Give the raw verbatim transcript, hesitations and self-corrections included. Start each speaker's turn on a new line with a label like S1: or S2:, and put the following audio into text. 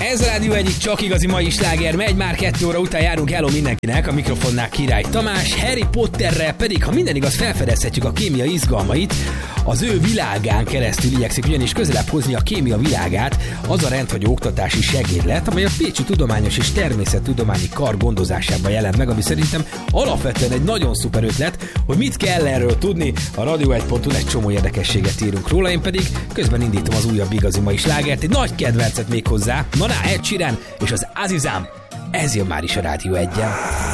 S1: Ez a Rádió egyik csak igazi mai sláger megy, már kettő óra után járunk, hello mindenkinek, a mikrofonnál Király Tamás, Harry Potterrel pedig, ha minden igaz, felfedezhetjük a kémia izgalmait, az ő világán keresztül igyekszik ugyanis közelebb hozni a kémia világát, az a rendhagyó oktatási segédlet, amely a Pécsi Tudományos és Természettudományi Kar gondozásában jelent meg, ami szerintem alapvetően egy nagyon szuper ötlet, hogy mit kell erről tudni, a radio egy pont hu egy csomó érdekességet írunk róla, én pedig közben indítom az újabb igazi mai slágert, egy nagy kedvencet még hozzá, Maná, Ed Sheeran és az Azizam, ez jön már is a Rádió egyen.